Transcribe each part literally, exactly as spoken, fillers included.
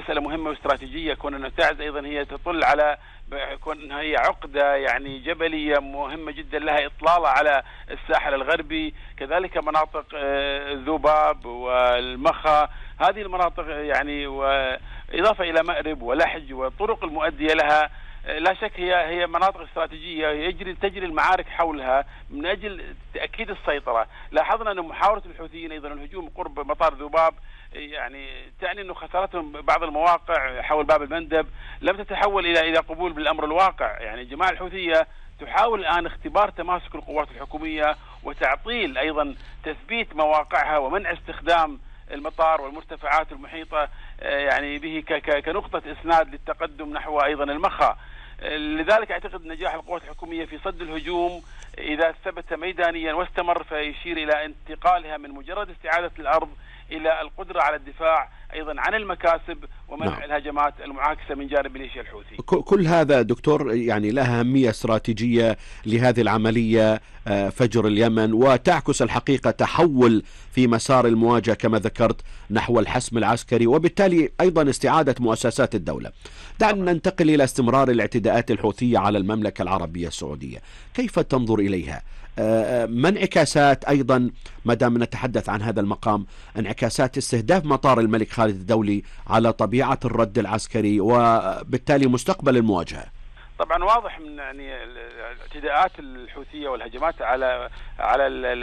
مسألة مهمة واستراتيجية، كون أن تعز أيضا هي تطل على كون أنها هي عقدة يعني جبلية مهمة جدا لها إطلالة على الساحل الغربي، كذلك مناطق الذباب والمخا، هذه المناطق يعني، وإضافة إلى مأرب ولحج والطرق المؤدية لها، لا شك هي هي مناطق استراتيجية يجري تجري المعارك حولها من أجل تأكيد السيطرة. لاحظنا أن محاولة الحوثيين أيضا الهجوم قرب مطار ذباب يعني تعني أنه خسارتهم بعض المواقع حول باب المندب لم تتحول إلى إلى قبول بالأمر الواقع. يعني الجماعة الحوثية تحاول الآن اختبار تماسك القوات الحكومية وتعطيل أيضا تثبيت مواقعها ومنع استخدام المطار والمرتفعات المحيطة يعني به كنقطة إسناد للتقدم نحو أيضا المخا. لذلك أعتقد نجاح القوات الحكومية في صد الهجوم إذا ثبت ميدانيا واستمر فيشير إلى انتقالها من مجرد استعادة الأرض إلى القدرة على الدفاع أيضا عن المكاسب ومنع نعم. الهجمات المعاكسة من جانب ميليشيا الحوثي. كل هذا دكتور يعني لها أهمية استراتيجية لهذه العملية فجر اليمن، وتعكس الحقيقة تحول في مسار المواجهة كما ذكرت نحو الحسم العسكري، وبالتالي أيضا استعادة مؤسسات الدولة. دعنا ننتقل إلى استمرار الاعتداءات الحوثية على المملكة العربية السعودية، كيف تنظر إليها؟ ما انعكاسات أيضا ما دام نتحدث عن هذا المقام، انعكاسات استهداف مطار الملك خالد الدولي على طبيعة الرد العسكري وبالتالي مستقبل المواجهة؟ طبعا واضح من يعني الاعتداءات الحوثية والهجمات على على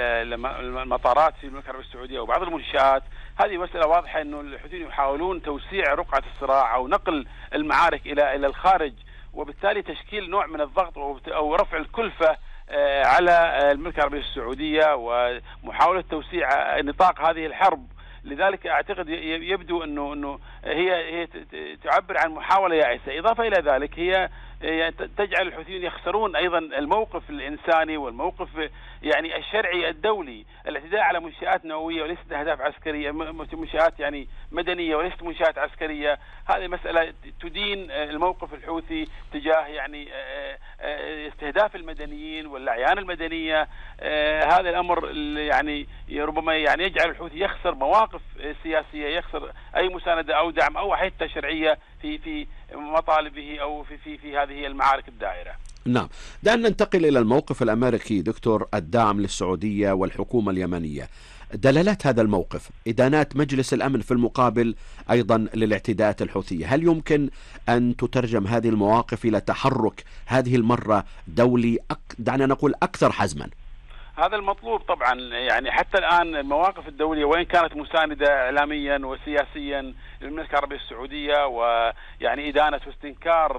المطارات في المملكة العربية السعودية وبعض المنشآت، هذه مسألة واضحة انه الحوثيين يحاولون توسيع رقعة الصراع او نقل المعارك الى الى الخارج، وبالتالي تشكيل نوع من الضغط او رفع الكلفة على المملكة العربية السعودية ومحاولة توسيع نطاق هذه الحرب. لذلك اعتقد يبدو انه انه هي هي تعبر عن محاولة يائسة. اضافة الى ذلك هي تجعل الحوثيين يخسرون ايضا الموقف الانساني والموقف يعني الشرعي الدولي. الاعتداء على منشآت نووية وليست اهداف عسكرية، منشآت يعني مدنية وليست منشآت عسكرية، هذه مسألة تدين الموقف الحوثي تجاه يعني استهداف المدنيين والاعيان المدنية. هذا الامر يعني ربما يعني يجعل الحوثي يخسر مواقف سياسية، يخسر اي مساندة او دعم او حتى شرعية في في مطالبه او في في في هذه المعارك الدائرة. نعم، دعنا ننتقل إلى الموقف الأمريكي دكتور، الدعم للسعودية والحكومة اليمنية. دلالات هذا الموقف، إدانات مجلس الأمن في المقابل أيضا للاعتداءات الحوثية، هل يمكن أن تترجم هذه المواقف إلى تحرك هذه المرة دولي أك... دعنا نقول أكثر حزما؟ هذا المطلوب طبعا. يعني حتى الآن المواقف الدولية وإن كانت مساندة إعلاميا وسياسيا للمملكة العربية السعودية ويعني إدانة واستنكار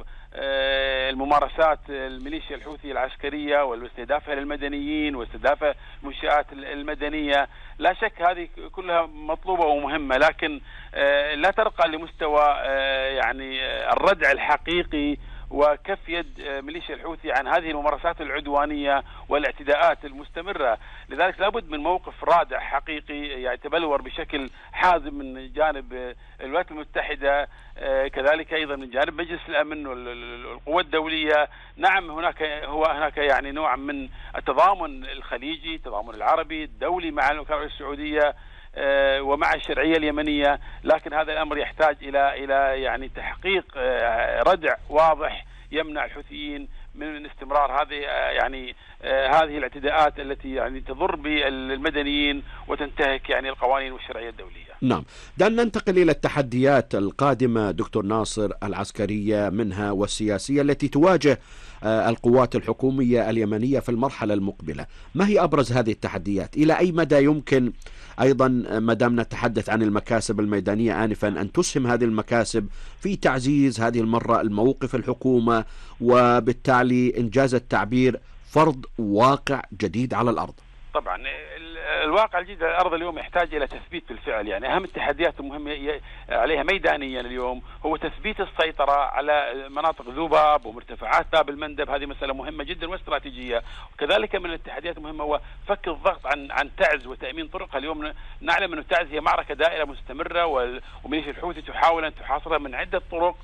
الممارسات الميليشيا الحوثي العسكرية واستهدافها للمدنيين واستهدافها المنشآت المدنية، لا شك هذه كلها مطلوبة ومهمة، لكن لا ترقى لمستوى يعني الردع الحقيقي وكف يد ميليشيا الحوثي عن هذه الممارسات العدوانية والاعتداءات المستمرة. لذلك لابد من موقف رادع حقيقي يتبلور بشكل حازم من جانب الولايات المتحدة، كذلك أيضا من جانب مجلس الأمن والقوى الدولية. نعم هناك هو هناك يعني نوع من التضامن الخليجي، التضامن العربي الدولي مع المملكة العربية السعودية ومع الشرعية اليمنية، لكن هذا الأمر يحتاج إلى إلى يعني تحقيق ردع واضح يمنع الحوثيين من استمرار هذه يعني هذه الاعتداءات التي يعني تضر بالمدنيين وتنتهك يعني القوانين والشرعية الدولية. نعم، دعنا ننتقل إلى التحديات القادمة دكتور ناصر، العسكرية منها والسياسية التي تواجه القوات الحكومية اليمنية في المرحلة المقبلة. ما هي أبرز هذه التحديات؟ إلى أي مدى يمكن أيضا ما دام نتحدث عن المكاسب الميدانية آنفا أن تسهم هذه المكاسب في تعزيز هذه المرة الموقف الحكومة وبالتالي إنجاز التعبير فرض واقع جديد على الأرض؟ طبعا الواقع الجديد على الأرض اليوم يحتاج إلى تثبيت بالفعل. يعني أهم التحديات المهمة عليها ميدانيا اليوم هو تثبيت السيطرة على مناطق ذباب ومرتفعات باب المندب، هذه مسألة مهمة جدا واستراتيجية. وكذلك من التحديات المهمة هو فك الضغط عن عن تعز وتأمين طرقها. اليوم نعلم أن تعز هي معركة دائرة مستمرة وميليشيا الحوثي تحاول أن تحاصرها من عدة طرق.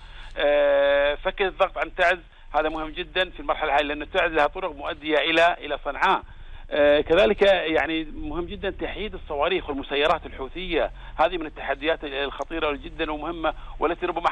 فك الضغط عن تعز هذا مهم جدا في المرحلة هاي، لأن تعز لها طرق مؤدية إلى إلى صنعاء. آه كذلك يعني مهم جدا تحييد الصواريخ والمسيرات الحوثية، هذه من التحديات الخطيرة جدا ومهمة والتي ربما